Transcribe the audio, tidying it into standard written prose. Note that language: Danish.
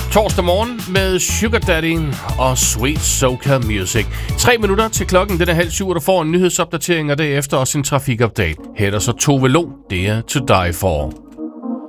Torsdag morgen med Sugar Daddy og Sweet Soca Music. 3 minutter til klokken, den er 6:30, og du får en nyhedsopdatering, og derefter også en trafikupdate. Her er der så Tove Lo, det er To Die For.